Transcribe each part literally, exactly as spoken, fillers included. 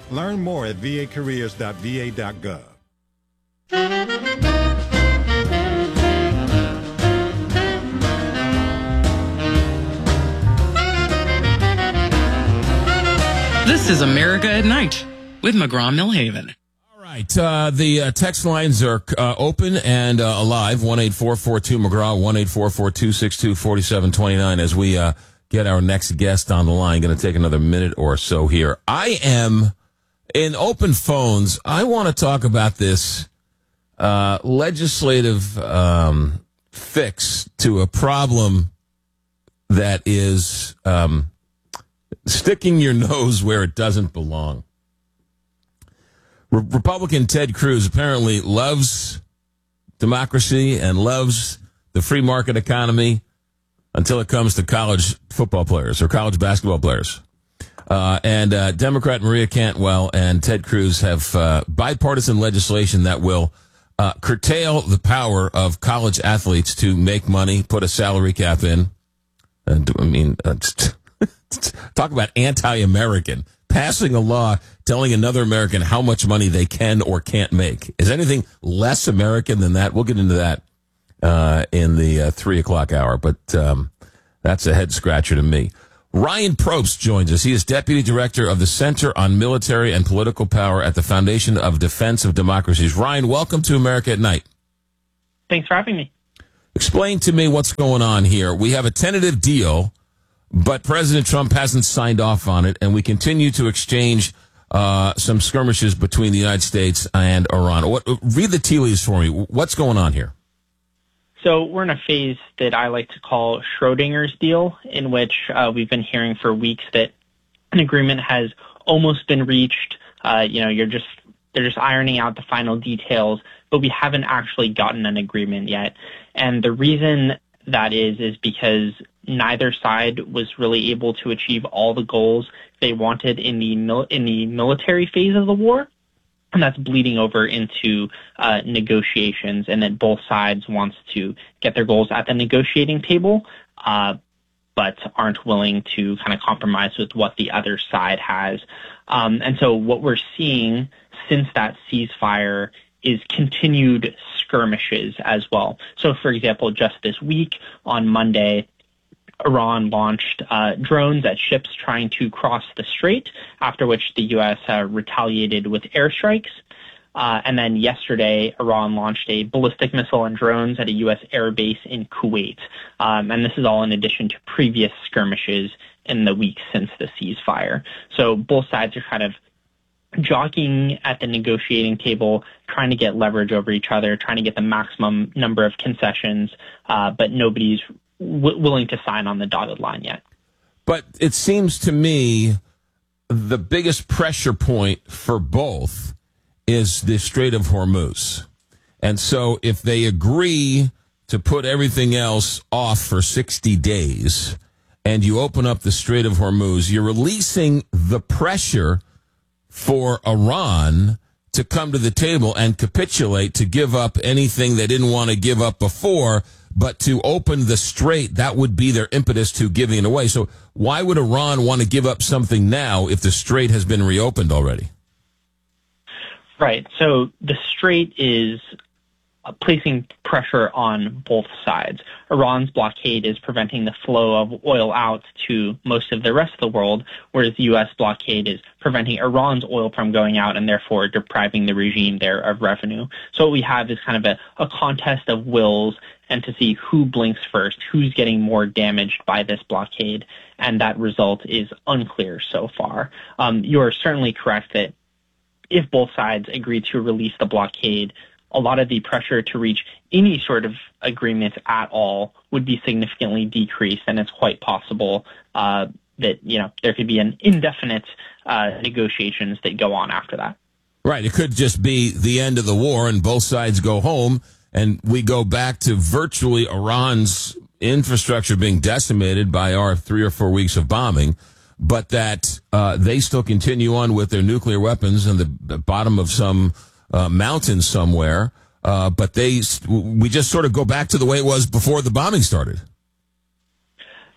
Learn more at v a careers dot v a dot gov. This is America at Night with McGraw-Millhaven. All right. Uh, the uh, text lines are uh, open and uh, alive. one eight four four two McGraw, one eight four four two six two four seven two nine as we uh, get our next guest on the line. Going to take another minute or so here. I am in open phones. I want to talk about this uh, legislative um, fix to a problem that is um, sticking your nose where it doesn't belong. Re- Republican Ted Cruz apparently loves democracy and loves the free market economy until it comes to college football players or college basketball players. Uh, and uh, Democrat Maria Cantwell and Ted Cruz have uh, bipartisan legislation that will uh, curtail the power of college athletes to make money, put a salary cap in. And, I mean, uh, talk about anti-American. Passing a law telling another American how much money they can or can't make. Is anything less American than that? We'll get into that uh, in the uh, three o'clock hour, but um, that's a head scratcher to me. Ryan Probst joins us. He is Deputy Director of the Center on Military and Political Power at the Foundation of Defense of Democracies. Ryan, welcome to America at Night. Thanks for having me. Explain to me what's going on here. We have a tentative deal, but President Trump hasn't signed off on it, and we continue to exchange uh, some skirmishes between the United States and Iran. What, read the tea leaves for me. What's going on here? So we're in a phase that I like to call Schrodinger's deal, in which uh, we've been hearing for weeks that an agreement has almost been reached. Uh, you know, you're just they're just ironing out the final details, but we haven't actually gotten an agreement yet. And the reason that is is because neither side was really able to achieve all the goals they wanted in the mil- in the military phase of the war. And that's bleeding over into uh, negotiations, and that both sides wants to get their goals at the negotiating table, uh, but aren't willing to kind of compromise with what the other side has. Um, and so what we're seeing since that ceasefire is continued skirmishes as well. So, for example, just this week on Monday, Iran launched uh, drones at ships trying to cross the strait, after which the U S uh, retaliated with airstrikes. Uh, and then yesterday, Iran launched a ballistic missile and drones at a U S airbase in Kuwait. Um, and this is all in addition to previous skirmishes in the weeks since the ceasefire. So both sides are kind of jockeying at the negotiating table, trying to get leverage over each other, trying to get the maximum number of concessions, uh, but nobody's w- willing to sign on the dotted line yet. But it seems to me the biggest pressure point for both is the Strait of Hormuz. And so if they agree to put everything else off for sixty days and you open up the Strait of Hormuz, you're releasing the pressure for Iran to come to the table and capitulate, to give up anything they didn't want to give up before, but to open the strait, that would be their impetus to giving it away. So why would Iran want to give up something now if the strait has been reopened already? Right. So the strait is uh, placing pressure on both sides. Iran's blockade is preventing the flow of oil out to most of the rest of the world, whereas the U S blockade is preventing Iran's oil from going out and therefore depriving the regime there of revenue. So what we have is kind of a, a contest of wills, and to see who blinks first, who's getting more damaged by this blockade, and that result is unclear so far. Um, you are certainly correct that if both sides agree to release the blockade, a lot of the pressure to reach any sort of agreement at all would be significantly decreased, and it's quite possible uh, that, you know, there could be an indefinite uh, negotiations that go on after that. Right. It could just be the end of the war and both sides go home and we go back to virtually Iran's infrastructure being decimated by our three or four weeks of bombing, but that uh, they still continue on with their nuclear weapons in the bottom of some uh, mountain somewhere. Uh, but they, we just sort of go back to the way it was before the bombing started.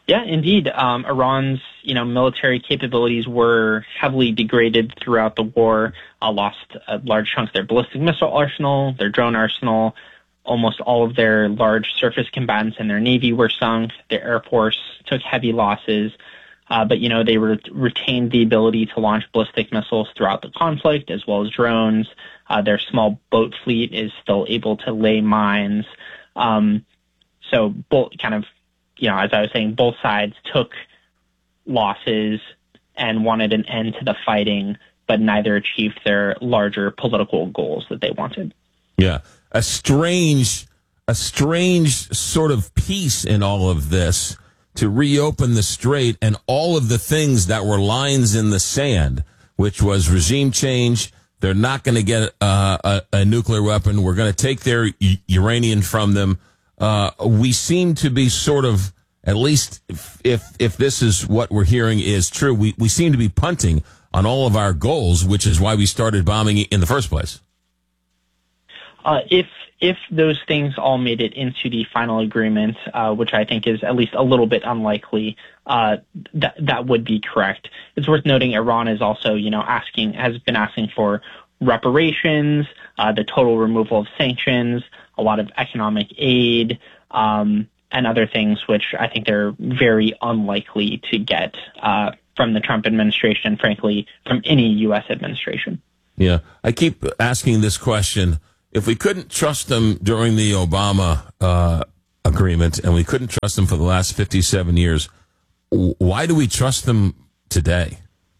Yeah, indeed. Um, Iran's, you know, military capabilities were heavily degraded throughout the war, uh, lost a large chunk of their ballistic missile arsenal, their drone arsenal. Almost all of their large surface combatants in their navy were sunk. Their air force took heavy losses. Uh, but, you know, they re- retained the ability to launch ballistic missiles throughout the conflict, as well as drones. Uh, their small boat fleet is still able to lay mines. Um, so both kind of, you know, as I was saying, both sides took losses and wanted an end to the fighting, but neither achieved their larger political goals that they wanted. Yeah. A strange, a strange sort of peace in all of this to reopen the strait and all of the things that were lines in the sand, which was regime change. They're not going to get uh, a, a nuclear weapon. We're going to take their u- uranium from them. Uh, we seem to be sort of, at least if, if if this is what we're hearing is true, we, we seem to be punting on all of our goals, which is why we started bombing in the first place. Uh, if if those things all made it into the final agreement, uh, which I think is at least a little bit unlikely, uh, that that would be correct. It's worth noting Iran is also, you know, asking has been asking for reparations, uh, the total removal of sanctions, a lot of economic aid, um, and other things, which I think they're very unlikely to get uh, from the Trump administration, frankly, from any U S administration. Yeah, I keep asking this question. If we couldn't trust them during the Obama uh, agreement and we couldn't trust them for the last fifty-seven years, why do we trust them today?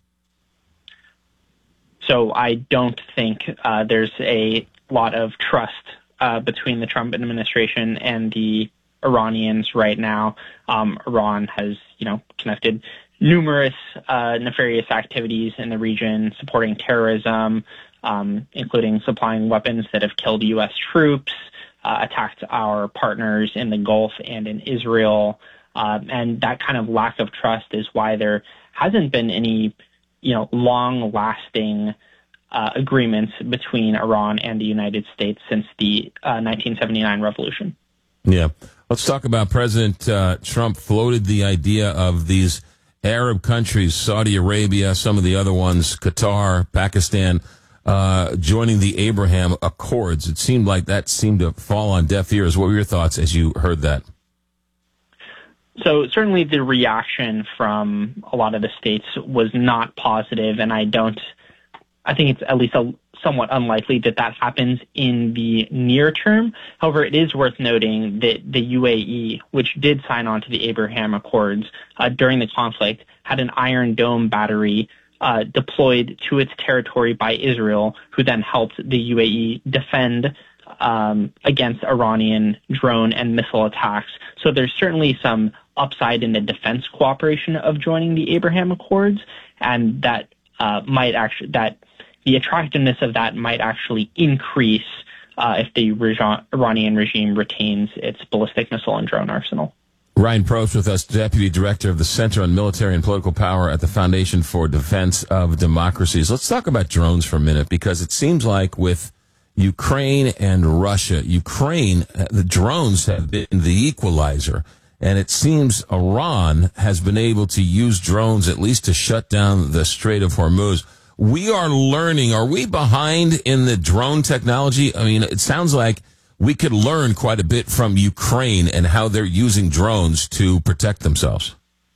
So I don't think uh, there's a lot of trust uh, between the Trump administration and the Iranians right now. Um, Iran has, you know, conducted numerous uh, nefarious activities in the region, supporting terrorism, um, including supplying weapons that have killed U S troops, uh, attacked our partners in the Gulf and in Israel. Uh, and that kind of lack of trust is why there hasn't been any, you know, long-lasting uh, agreements between Iran and the United States since the uh, nineteen seventy-nine revolution. Yeah. Let's talk about President uh, Trump floated the idea of these Arab countries, Saudi Arabia, some of the other ones, Qatar, Pakistan, uh, joining the Abraham Accords. It seemed like that seemed to fall on deaf ears. What were your thoughts as you heard that? So certainly the reaction from a lot of the states was not positive, and I don't, I think it's at least a, somewhat unlikely that that happens in the near term. However, it is worth noting that the U A E, which did sign on to the Abraham Accords uh, during the conflict, had an Iron Dome battery uh, deployed to its territory by Israel, who then helped the U A E defend um, against Iranian drone and missile attacks. So there's certainly some upside in the defense cooperation of joining the Abraham Accords, and that uh, might actually that the attractiveness of that might actually increase uh, if the regi- Iranian regime retains its ballistic missile and drone arsenal. Ryan Probst with us, Deputy Director of the Center on Military and Political Power at the Foundation for Defense of Democracies. Let's talk about drones for a minute, because it seems like with Ukraine and Russia, Ukraine, the drones have been the equalizer. And it seems Iran has been able to use drones at least to shut down the Strait of Hormuz. We are learning. Are we behind in the drone technology? I mean, it sounds like we could learn quite a bit from Ukraine and how they're using drones to protect themselves.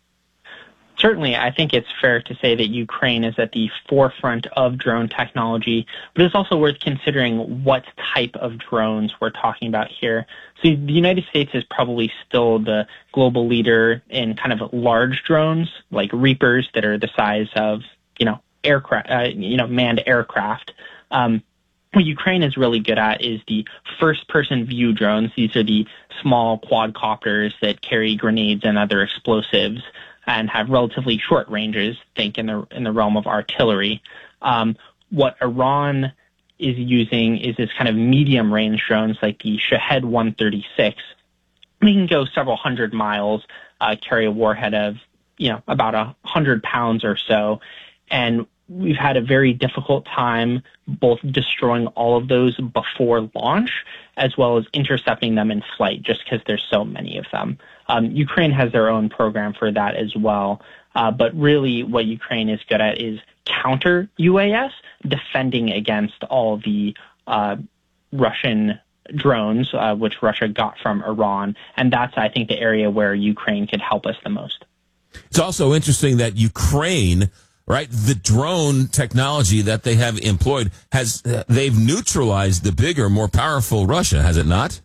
Certainly, I think it's fair to say that Ukraine is at the forefront of drone technology, but it's also worth considering what type of drones we're talking about here. So the United States is probably still the global leader in kind of large drones, like Reapers that are the size of, you know, aircraft, uh, you know, manned aircraft. Um, what Ukraine is really good at is the first-person view drones. These are the small quadcopters that carry grenades and other explosives and have relatively short ranges, think in the in the realm of artillery. Um, what Iran is using is this kind of medium-range drones like the Shahed one thirty-six. They can go several hundred miles, uh, carry a warhead of, you know, about a hundred pounds or so. And we've had a very difficult time both destroying all of those before launch as well as intercepting them in flight just because there's so many of them. Um, Ukraine has their own program for that as well. Uh, but really what Ukraine is good at is counter U A S, defending against all the uh, Russian drones, uh, which Russia got from Iran. And that's, I think, the area where Ukraine could help us the most. It's also interesting that Ukraine, right, the drone technology that they have employed, has uh, they've neutralized the bigger, more powerful Russia, has it not?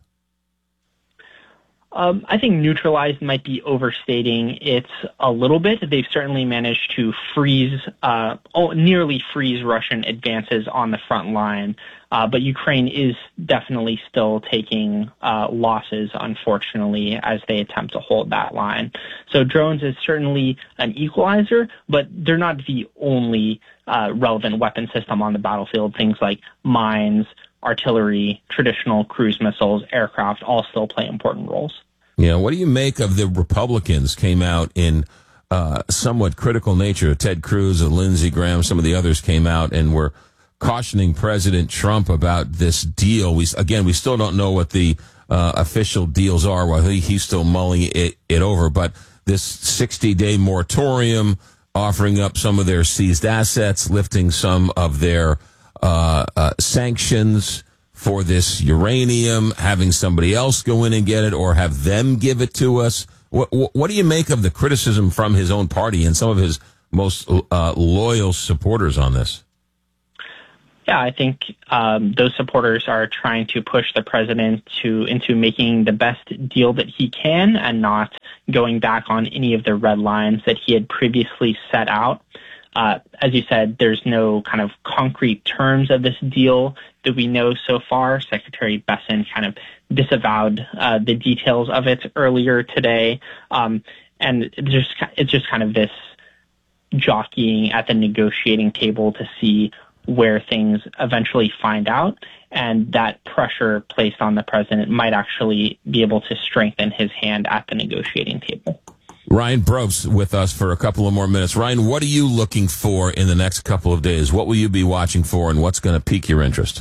Um, I think neutralized might be overstating it a little bit. They've certainly managed to freeze, uh, oh, nearly freeze Russian advances on the front line. Uh, but Ukraine is definitely still taking uh, losses, unfortunately, as they attempt to hold that line. So drones is certainly an equalizer, but they're not the only uh, relevant weapon system on the battlefield. Things like mines, artillery, traditional cruise missiles, aircraft all still play important roles. Yeah, what do you make of the Republicans came out in uh, somewhat critical nature? Ted Cruz, Lindsey Graham, some of the others came out and were cautioning President Trump about this deal. We again, we still don't know what the uh, official deals are. While he, he's still mulling it, it over, but this sixty-day moratorium, offering up some of their seized assets, lifting some of their uh, uh, sanctions for this uranium, having somebody else go in and get it, or have them give it to us. What, what do you make of the criticism from his own party and some of his most uh, loyal supporters on this? Yeah, I think um, those supporters are trying to push the president to into making the best deal that he can and not going back on any of the red lines that he had previously set out. Uh, as you said, there's no kind of concrete terms of this deal that we know so far. Secretary Bessent kind of disavowed uh, the details of it earlier today. Um, and it's just, it's just kind of this jockeying at the negotiating table to see where things eventually find out. And that pressure placed on the president might actually be able to strengthen his hand at the negotiating table. Ryan Brobst with us for a couple of more minutes. Ryan, what are you looking for in the next couple of days? What will you be watching for, and what's going to pique your interest?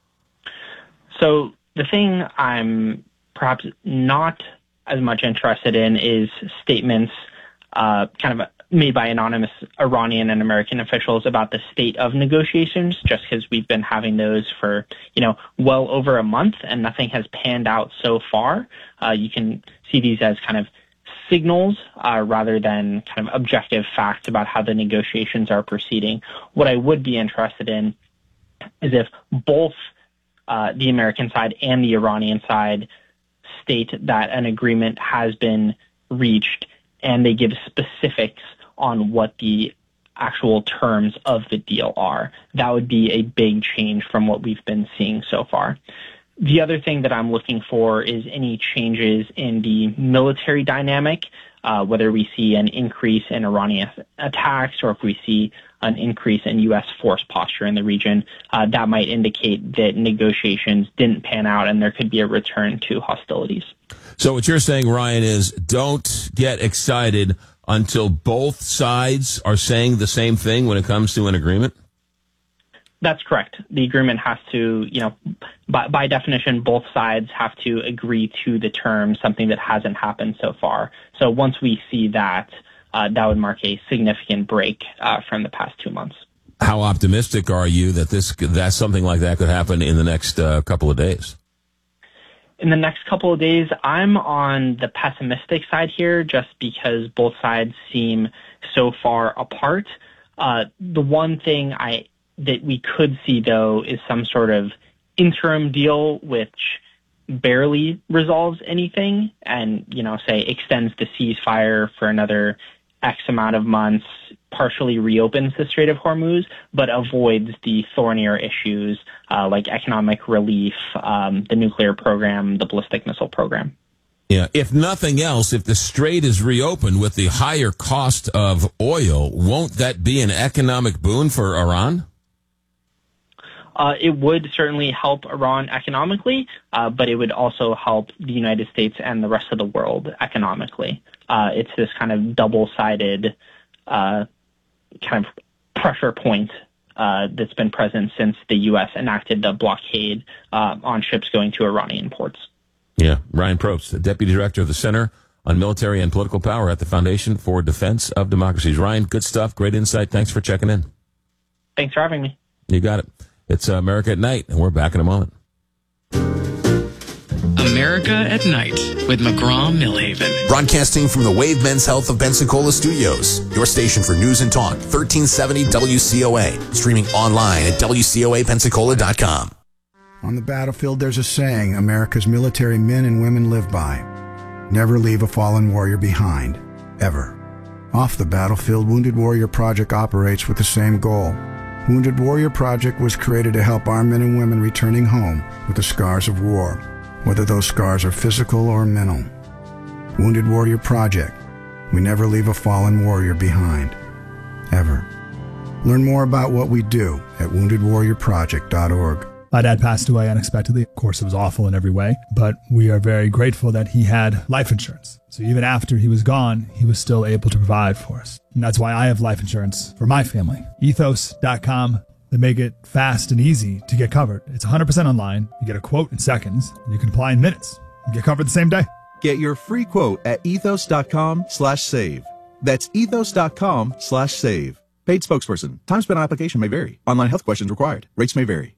So the thing I'm perhaps not as much interested in is statements uh, kind of made by anonymous Iranian and American officials about the state of negotiations, just because we've been having those for, you know, well over a month and nothing has panned out so far. Uh, you can see these as kind of signals uh, rather than kind of objective facts about how the negotiations are proceeding. What I would be interested in is if both uh, the American side and the Iranian side state that an agreement has been reached and they give specifics on what the actual terms of the deal are. That would be a big change from what we've been seeing so far. The other thing that I'm looking for is any changes in the military dynamic, uh, whether we see an increase in Iranian attacks or if we see an increase in U S force posture in the region. Uh, that might indicate that negotiations didn't pan out and there could be a return to hostilities. So what you're saying, Ryan, is don't get excited until both sides are saying the same thing when it comes to an agreement? That's correct. The agreement has to, you know, by, by definition, both sides have to agree to the terms, something that hasn't happened so far. So once we see that, uh, that would mark a significant break uh, from the past two months. How optimistic are you that this that something like that could happen in the next uh, couple of days? In the next couple of days, I'm on the pessimistic side here just because both sides seem so far apart. Uh, the one thing I that we could see, though, is some sort of interim deal which barely resolves anything and, you know, say extends the ceasefire for another X amount of months, partially reopens the Strait of Hormuz, but avoids the thornier issues uh, like economic relief, um, the nuclear program, the ballistic missile program. Yeah, if nothing else, if the strait is reopened with the higher cost of oil, won't that be an economic boon for Iran? Uh, it would certainly help Iran economically, uh, but it would also help the United States and the rest of the world economically. Uh, it's this kind of double-sided uh, kind of pressure point uh, that's been present since the U S enacted the blockade uh, on ships going to Iranian ports. Yeah, Ryan Probst, the Deputy Director of the Center on Military and Political Power at the Foundation for Defense of Democracies. Ryan, good stuff, great insight. Thanks for checking in. Thanks for having me. You got it. It's uh, America at Night, and we're back in a moment. America at Night with McGraw-Millhaven. Broadcasting from the Wave Men's Health of Pensacola studios, your station for news and talk, thirteen seventy W C O A. Streaming online at W C O A Pensacola dot com. On the battlefield, there's a saying America's military men and women live by. Never leave a fallen warrior behind, ever. Off the battlefield, Wounded Warrior Project operates with the same goal. Wounded Warrior Project was created to help our men and women returning home with the scars of war, whether those scars are physical or mental. Wounded Warrior Project. We never leave a fallen warrior behind, ever. Learn more about what we do at wounded warrior project dot org. My dad passed away unexpectedly. Of course, it was awful in every way, but we are very grateful that he had life insurance. So even after he was gone, he was still able to provide for us. And that's why I have life insurance for my family. ethos dot com. They make it fast and easy to get covered. It's one hundred percent online. You get a quote in seconds, and you can apply in minutes. You get covered the same day. Get your free quote at ethos dot com slash save. That's ethos dot com slash save. Paid spokesperson. Time spent on application may vary. Online health questions required. Rates may vary.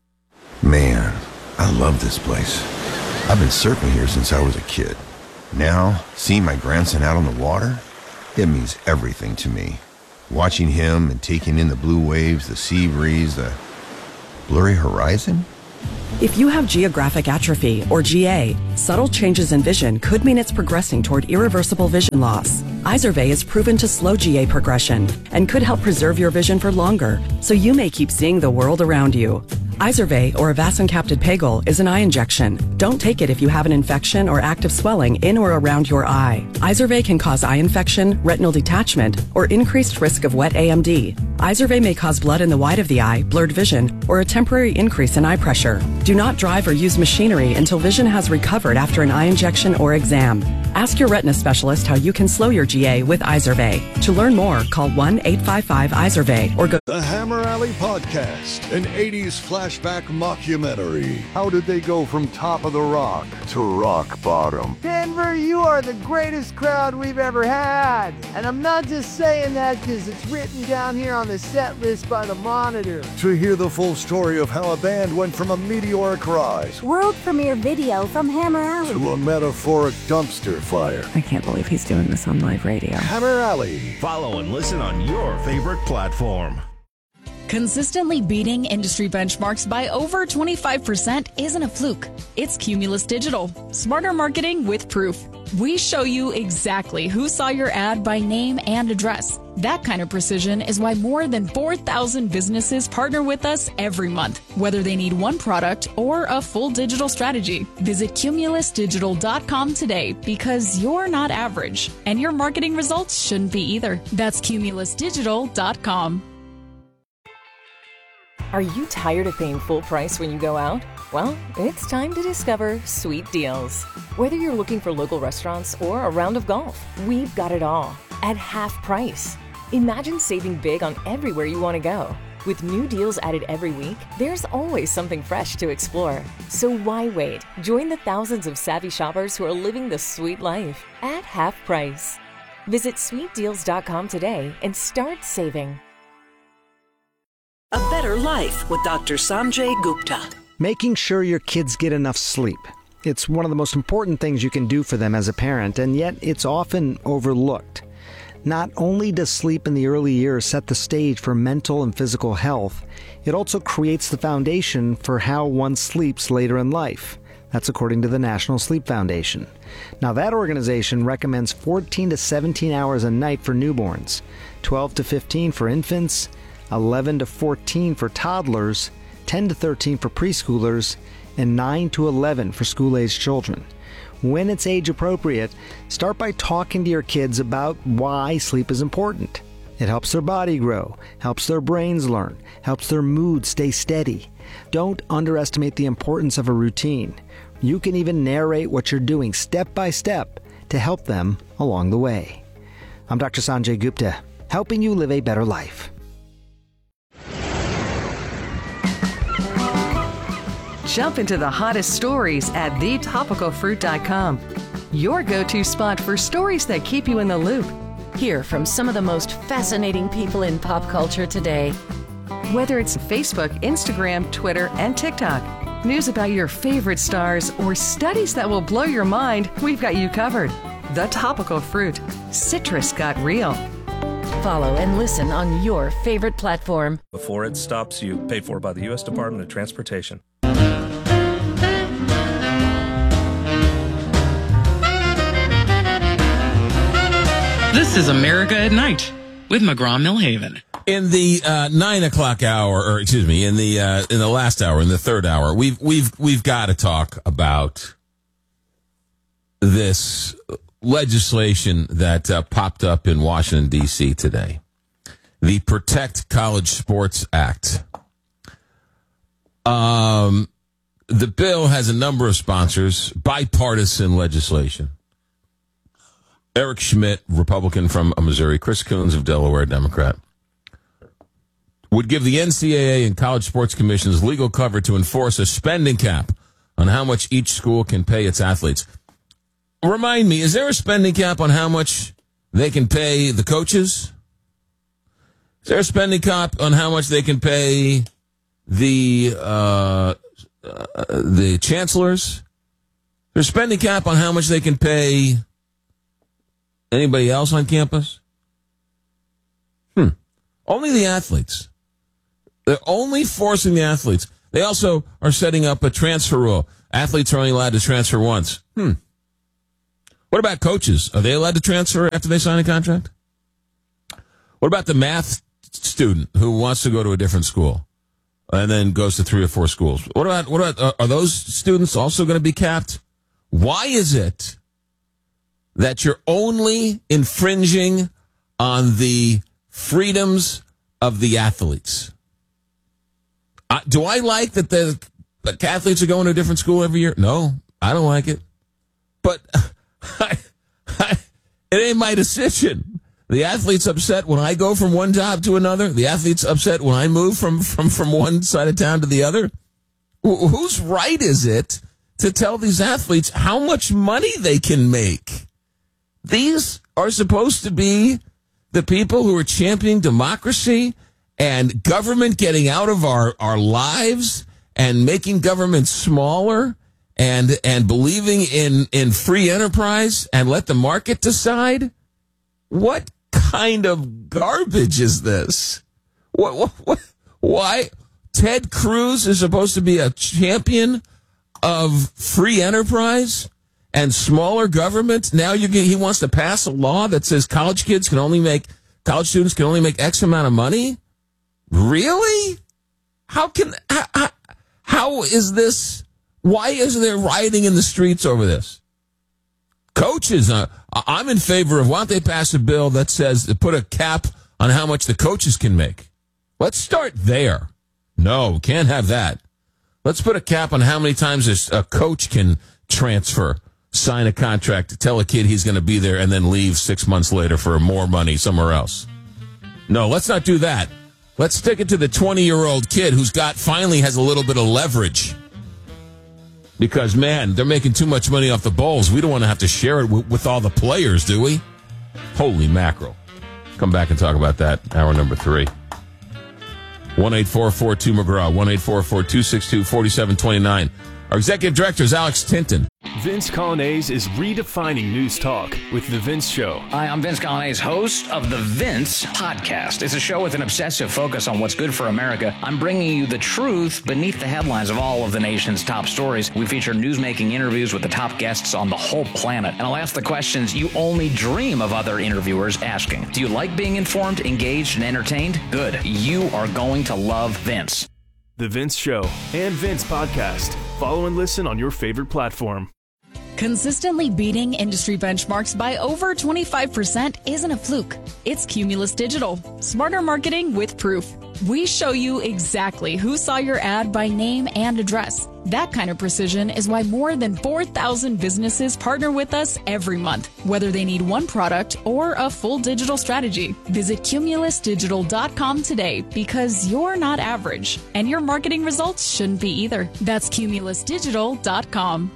Man, I love this place. I've been surfing here since I was a kid. Now, seeing my grandson out on the water, it means everything to me. Watching him and taking in the blue waves, the sea breeze, the blurry horizon. If you have geographic atrophy, or G A, subtle changes in vision could mean it's progressing toward irreversible vision loss. Izervay is proven to slow G A progression and could help preserve your vision for longer, so you may keep seeing the world around you. Izervay, or avacincaptad pegol, is an eye injection. Don't take it if you have an infection or active swelling in or around your eye. Izervay can cause eye infection, retinal detachment, or increased risk of wet A M D. Izervay may cause blood in the white of the eye, blurred vision, or a temporary increase in eye pressure. Do not drive or use machinery until vision has recovered after an eye injection or exam. Ask your retina specialist how you can slow your G A with Izervay. To learn more, call one eight five five Izervay or go. The Hammer Alley Podcast, an eighties flashback mockumentary. How did they go from top of the rock to rock bottom? Denver, you are the greatest crowd we've ever had. And I'm not just saying that because it's written down here on the set list by the Monitor. To hear the full story of how a band went from a meteoric rise, world premiere video from Hammer Alley, to a metaphoric dumpster fire. I can't believe he's doing this on live radio. Hammer Alley. Follow and listen on your favorite platform. Consistently beating industry benchmarks by over twenty-five percent isn't a fluke. It's Cumulus Digital. Smarter marketing with proof. We show you exactly who saw your ad by name and address. That kind of precision is why more than four thousand businesses partner with us every month, whether they need one product or a full digital strategy. Visit cumulus digital dot com today because you're not average, and your marketing results shouldn't be either. That's cumulus digital dot com. Are you tired of paying full price when you go out? Well, it's time to discover Sweet Deals. Whether you're looking for local restaurants or a round of golf, we've got it all at half price. Imagine saving big on everywhere you want to go. With new deals added every week, there's always something fresh to explore. So why wait? Join the thousands of savvy shoppers who are living the sweet life at half price. Visit sweet deals dot com today and start saving. A Better Life with Doctor Sanjay Gupta. Making sure your kids get enough sleep. It's one of the most important things you can do for them as a parent, and yet it's often overlooked. Not only does sleep in the early years set the stage for mental and physical health, it also creates the foundation for how one sleeps later in life. That's according to the National Sleep Foundation. Now, that organization recommends fourteen to seventeen hours a night for newborns, twelve to fifteen for infants, eleven to fourteen for toddlers, ten to thirteen for preschoolers, and nine to eleven for school-aged children. When it's age appropriate, start by talking to your kids about why sleep is important. It helps their body grow, helps their brains learn, helps their mood stay steady. Don't underestimate the importance of a routine. You can even narrate what you're doing step by step to help them along the way. I'm Doctor Sanjay Gupta, helping you live a better life. Jump into the hottest stories at the topical fruit dot com. Your go-to spot for stories that keep you in the loop. Hear from some of the most fascinating people in pop culture today. Whether it's Facebook, Instagram, Twitter, and TikTok, news about your favorite stars, or studies that will blow your mind, we've got you covered. The Topical Fruit. Citrus got real. Follow and listen on your favorite platform. Before it stops you, paid for by the U S Department of Transportation. This is America at Night with McGraw-Millhaven. In the uh, nine o'clock hour, or excuse me, in the uh, in the last hour, in the third hour, we've we've we've got to talk about this legislation that uh, popped up in Washington D C today, the Protect College Sports Act. Um, the bill has a number of sponsors, bipartisan legislation. Eric Schmidt, Republican from Missouri, Chris Coons of Delaware, Democrat, would give the N C double A and college sports commissions legal cover to enforce a spending cap on how much each school can pay its athletes. Remind me, is there a spending cap on how much they can pay the coaches? Is there a spending cap on how much they can pay the uh, uh, the chancellors? There's a spending cap on how much they can pay anybody else on campus? Hmm. Only the athletes. They're only forcing the athletes. They also are setting up a transfer rule. Athletes are only allowed to transfer once. Hmm. What about coaches? Are they allowed to transfer after they sign a contract? What about the math student who wants to go to a different school and then goes to three or four schools? What about, what about, are those students also going to be capped? Why is it that you're only infringing on the freedoms of the athletes? Uh, do I like that the, the athletes are going to a different school every year? No, I don't like it. But I, I, it ain't my decision. The athlete's upset when I go from one job to another. The athlete's upset when I move from, from, from one side of town to the other. Wh- whose right is it to tell these athletes how much money they can make? These are supposed to be the people who are championing democracy and government getting out of our, our lives and making government smaller and and believing in, in free enterprise and let the market decide? What kind of garbage is this? What, what, what why? Ted Cruz is supposed to be a champion of free enterprise and smaller government. Now you he wants to pass a law that says college kids can only make college students can only make X amount of money. Really? How can how, how is this? Why is there rioting in the streets over this? Coaches, uh, I'm in favor of why don't they pass a bill that says to put a cap on how much the coaches can make? Let's start there. No, can't have that. Let's put a cap on how many times a coach can transfer, sign a contract, tell a kid he's going to be there, and then leave six months later for more money somewhere else. No, let's not do that. Let's stick it to the twenty-year-old kid who's got finally has a little bit of leverage. Because, man, they're making too much money off the bowls. We don't want to have to share it w- with all the players, do we? Holy mackerel. Come back and talk about that, hour number three. one eight four four two McGraw, one eight four four two six two four seven two nine. Our executive director is Alex Tinton. Vince Colonnese is redefining news talk with The Vince Show. Hi, I'm Vince Colonnese, host of The Vince Podcast. It's a show with an obsessive focus on what's good for America. I'm bringing you the truth beneath the headlines of all of the nation's top stories. We feature newsmaking interviews with the top guests on the whole planet. And I'll ask the questions you only dream of other interviewers asking. Do you like being informed, engaged, and entertained? Good. You are going to love Vince. The Vince Show and Vince Podcast. Follow and listen on your favorite platform. Consistently beating industry benchmarks by over twenty-five percent isn't a fluke. It's Cumulus Digital. Smarter marketing with proof. We show you exactly who saw your ad by name and address. That kind of precision is why more than four thousand businesses partner with us every month, whether they need one product or a full digital strategy. Visit Cumulus Digital dot com today because you're not average, and your marketing results shouldn't be either. That's Cumulus Digital dot com.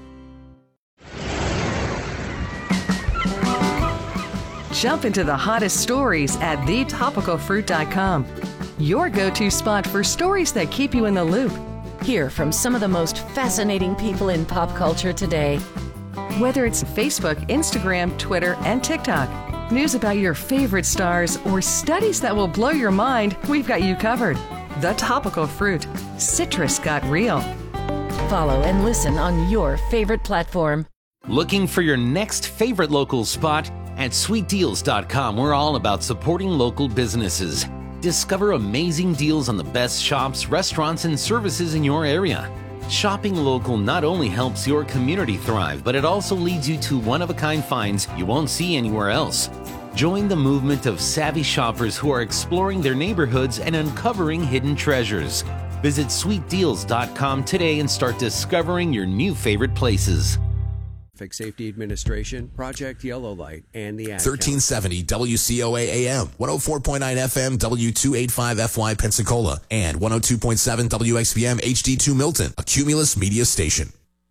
Jump into the hottest stories at the topical fruit dot com. Your go-to spot for stories that keep you in the loop. Hear from some of the most fascinating people in pop culture today. Whether it's Facebook, Instagram, Twitter, and TikTok, news about your favorite stars, or studies that will blow your mind, we've got you covered. The Topical Fruit. Citrus got real. Follow and listen on your favorite platform. Looking for your next favorite local spot? At sweet deals dot com, we're all about supporting local businesses. Discover amazing deals on the best shops, restaurants, and services in your area. Shopping local not only helps your community thrive, but it also leads you to one-of-a-kind finds you won't see anywhere else. Join the movement of savvy shoppers who are exploring their neighborhoods and uncovering hidden treasures. Visit sweet deals dot com today and start discovering your new favorite places. Traffic Safety Administration, Project Yellow Light, and the Ad thirteen seventy W C O A A M, one oh four point nine F M, W two eighty-five F Y Pensacola, and one oh two point seven W X P M H D two Milton, a Cumulus media station.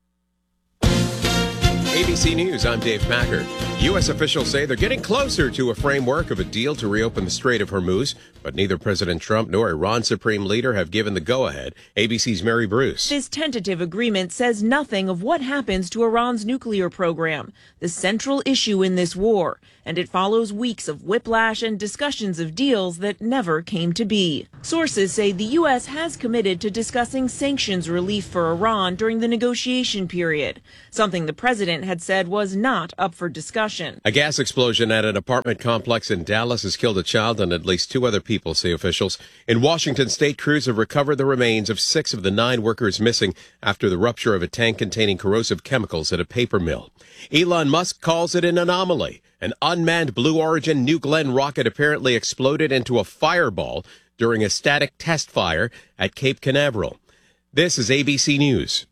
A B C News, I'm Dave Packer. U S officials say they're getting closer to a framework of a deal to reopen the Strait of Hormuz, but neither President Trump nor Iran's supreme leader have given the go-ahead. A B C's Mary Bruce. This tentative agreement says nothing of what happens to Iran's nuclear program, the central issue in this war, and it follows weeks of whiplash and discussions of deals that never came to be. Sources say the U S has committed to discussing sanctions relief for Iran during the negotiation period, something the president had said was not up for discussion. A gas explosion at an apartment complex in Dallas has killed a child and at least two other people, say officials. In Washington state, crews have recovered the remains of six of the nine workers missing after the rupture of a tank containing corrosive chemicals at a paper mill. Elon Musk calls it an anomaly. An unmanned Blue Origin New Glenn rocket apparently exploded into a fireball during a static test fire at Cape Canaveral. This is A B C News.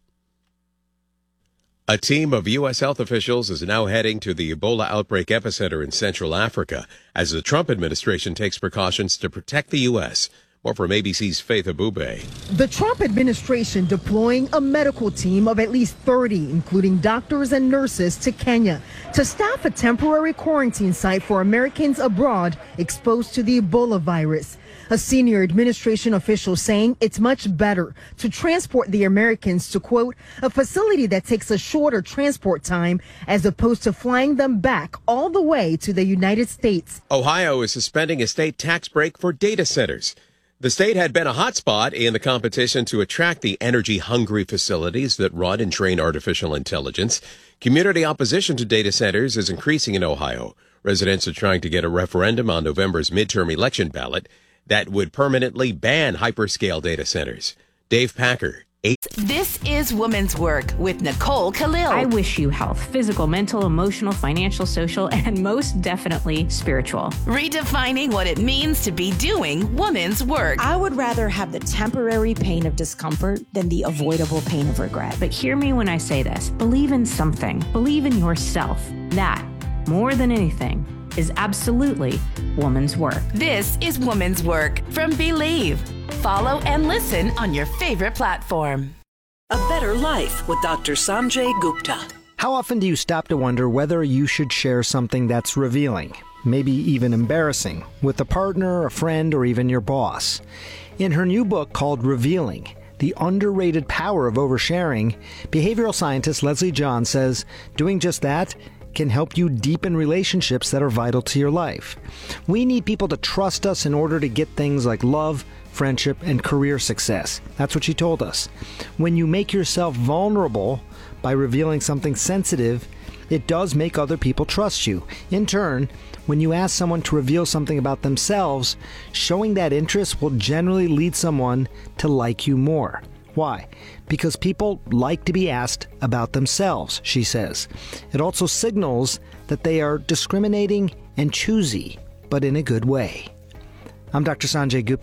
A team of U S health officials is now heading to the Ebola outbreak epicenter in Central Africa as the Trump administration takes precautions to protect the U S. More from A B C's Faith Abube. The Trump administration deploying a medical team of at least thirty, including doctors and nurses, to Kenya to staff a temporary quarantine site for Americans abroad exposed to the Ebola virus. A senior administration official saying it's much better to transport the Americans to, quote, a facility that takes a shorter transport time as opposed to flying them back all the way to the United States. Ohio is suspending a state tax break for data centers. The state had been a hotspot in the competition to attract the energy-hungry facilities that run and train artificial intelligence. Community opposition to data centers is increasing in Ohio. Residents are trying to get a referendum on November's midterm election ballot that would permanently ban hyperscale data centers. Dave Packer. Eight. This is Women's Work with Nicole Khalil. I wish you health, physical, mental, emotional, financial, social, and most definitely spiritual. Redefining what it means to be doing women's work. I would rather have the temporary pain of discomfort than the avoidable pain of regret. But hear me when I say this. Believe in something. Believe in yourself. That, more than anything, is absolutely woman's work. This is Woman's Work from Believe. Follow and listen on your favorite platform. A Better Life with Doctor Sanjay Gupta. How often do you stop to wonder whether you should share something that's revealing, maybe even embarrassing, with a partner, a friend, or even your boss? In her new book called Revealing, The Underrated Power of Oversharing, behavioral scientist Leslie John says doing just that can help you deepen relationships that are vital to your life. We need people to trust us in order to get things like love, friendship, and career success. That's what she told us. When you make yourself vulnerable by revealing something sensitive, it does make other people trust you. In turn, when you ask someone to reveal something about themselves, showing that interest will generally lead someone to like you more. Why? Because people like to be asked about themselves, she says. It also signals that they are discriminating and choosy, but in a good way. I'm Doctor Sanjay Gupta.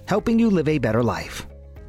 helping you live a better life.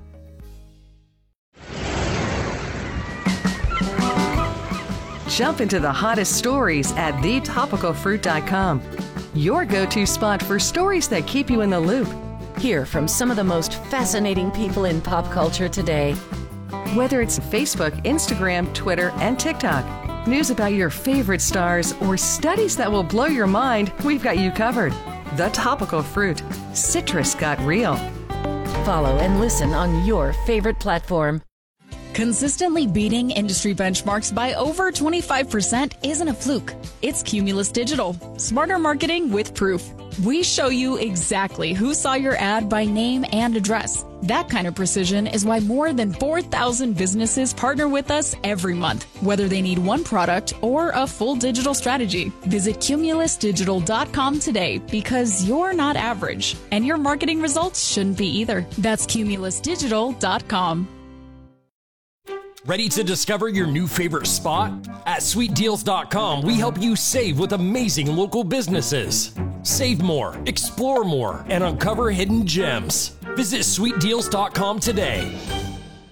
Jump into the hottest stories at the topical fruit dot com. Your go-to spot for stories that keep you in the loop. Hear from some of the most fascinating people in pop culture today. Whether it's Facebook, Instagram, Twitter, and TikTok, news about your favorite stars, or studies that will blow your mind, we've got you covered. The Topical Fruit. Citrus got real. Follow and listen on your favorite platform. Consistently beating industry benchmarks by over twenty-five percent isn't a fluke. It's Cumulus Digital. Smarter marketing with proof. We show you exactly who saw your ad by name and address. That kind of precision is why more than four thousand businesses partner with us every month, whether they need one product or a full digital strategy. Visit cumulus digital dot com today because you're not average, and your marketing results shouldn't be either. That's cumulus digital dot com. Ready to discover your new favorite spot? At sweet deals dot com, we help you save with amazing local businesses. Save more, explore more, and uncover hidden gems. Visit sweet deals dot com today.